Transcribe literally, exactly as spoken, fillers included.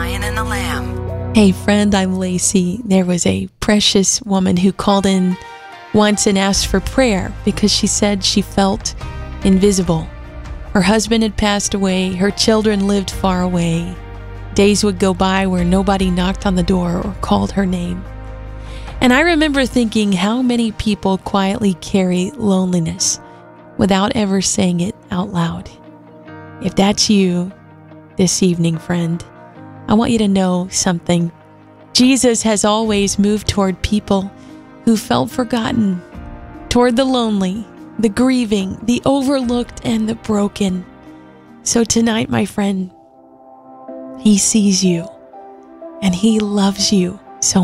Lion and the Lamb. Hey friend, I'm Lacey. There was a precious woman who called in once and asked for prayer because she said she felt invisible. Her husband had passed away. Her children lived far away. Days would go by where nobody knocked on the door or called her name. And I remember thinking how many people quietly carry loneliness without ever saying it out loud. If that's you this evening, friend, I want you to know something. Jesus has always moved toward people who felt forgotten, toward the lonely, the grieving, the overlooked, and the broken. So tonight, my friend, He sees you and He loves you.